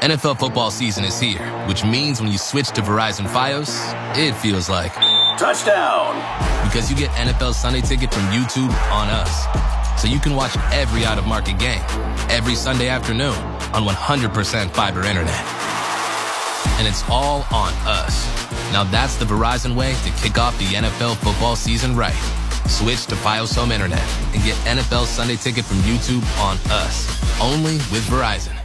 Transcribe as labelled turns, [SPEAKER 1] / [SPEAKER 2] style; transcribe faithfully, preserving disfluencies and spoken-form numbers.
[SPEAKER 1] N F L football season is here, which means when you switch to Verizon Fios, it feels like
[SPEAKER 2] touchdown.
[SPEAKER 1] Because you get N F L Sunday Ticket from YouTube on us. So you can watch every out-of-market game, every Sunday afternoon on one hundred percent fiber internet. And it's all on us. Now that's the Verizon way to kick off the N F L football season right. Switch to Fios Home Internet and get N F L Sunday Ticket from YouTube on us. Only with Verizon.